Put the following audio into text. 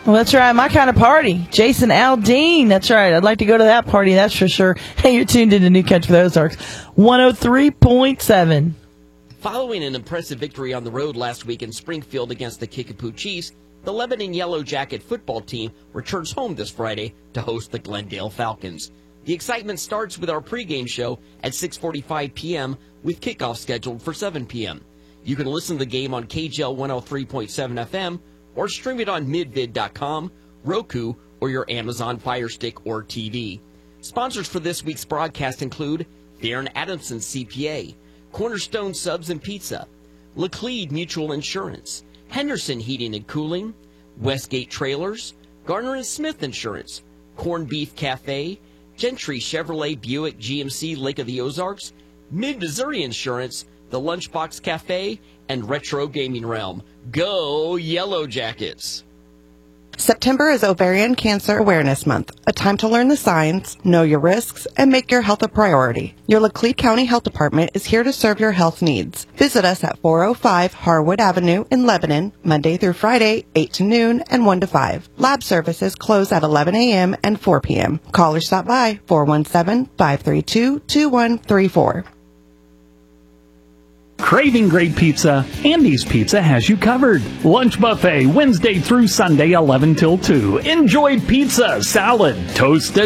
Well, that's right. My kind of party. Jason Aldean. That's right. I'd like to go to that party, that's for sure. Hey, you're tuned into New Country for the Ozarks. 103.7. Following an impressive victory on the road last week in Springfield against the Kickapoo Chiefs, the Lebanon Yellow Jacket football team returns home this Friday to host the Glendale Falcons. The excitement starts with our pregame show at 6:45 p.m. with kickoff scheduled for 7 p.m. You can listen to the game on KGL 103.7 FM or stream it on midvid.com, Roku, or your Amazon Fire Stick or TV. Sponsors for this week's broadcast include Darren Adamson CPA, Cornerstone Subs and Pizza, Laclede Mutual Insurance, Henderson Heating and Cooling, Westgate Trailers, Garner & Smith Insurance, Corned Beef Cafe, Gentry Chevrolet Buick GMC Lake of the Ozarks, Mid-Missouri Insurance, The Lunchbox Cafe, and Retro Gaming Realm. Go Yellow Jackets! September is Ovarian Cancer Awareness Month, a time to learn the signs, know your risks, and make your health a priority. Your Laclede County Health Department is here to serve your health needs. Visit us at 405 Harwood Avenue in Lebanon, Monday through Friday, 8 to noon and 1 to 5. Lab services close at 11 a.m. and 4 p.m. Call or stop by 417-532-2134. Craving great pizza? Andy's Pizza has you covered. Lunch buffet Wednesday through Sunday 11 till 2. Enjoy pizza, salad, toasted